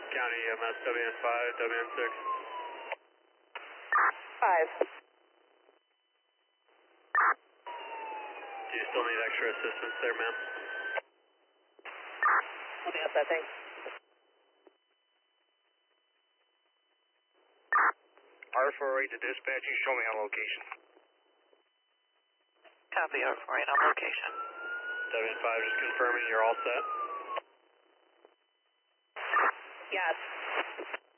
County EMS, WN5, WN6. 5. Do you still need extra assistance there, ma'am? Let me ask that thing. R48 to dispatch, you show me on location. Copy, R48 on location. WN5 just confirming you're all set. Yes.